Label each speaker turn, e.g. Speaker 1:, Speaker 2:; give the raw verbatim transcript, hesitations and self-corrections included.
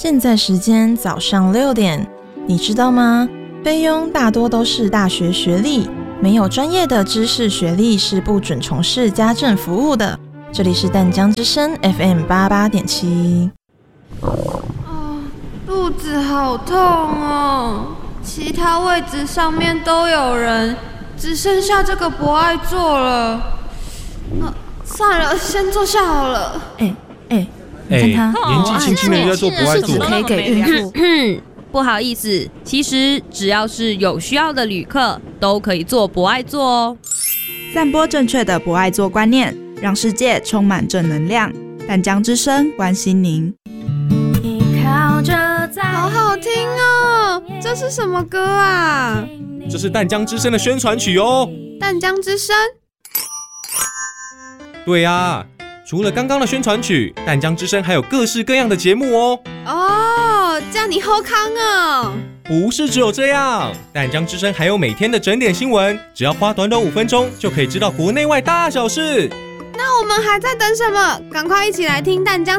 Speaker 1: 现在时间早上六点，你知道吗？菲佣大多都是大学学历，没有专业的知识学历是不准从事家政服务的。这里是淡江之声 F M 八十八点七。
Speaker 2: 哦，肚子好痛哦，其他位置上面都有人，只剩下这个不爱坐了。呃，算了，先坐下好了。
Speaker 1: 哎哎，你看他、
Speaker 3: 欸、年纪轻轻的就在做不爱坐，
Speaker 1: 可以给孕妇。
Speaker 4: 不好意思，其实只要是有需要的旅客，都可以做不爱坐哦。
Speaker 5: 散播正确的不爱坐观念，让世界充满正能量。淡江之声关心您。
Speaker 2: 好好听哦，这是什么歌啊？
Speaker 3: 这是淡江之声的宣传曲哦。
Speaker 2: 淡江之声？
Speaker 3: 对啊，除了刚刚的宣传曲，淡江之声还有各式各样的节目哦。
Speaker 2: 哦，这样你好康哦。
Speaker 3: 不是只有这样，淡江之声还有每天的整点新闻，只要花短短五分钟就可以知道国内外大小事。
Speaker 2: 那我们还在等什么？赶快一起来听淡江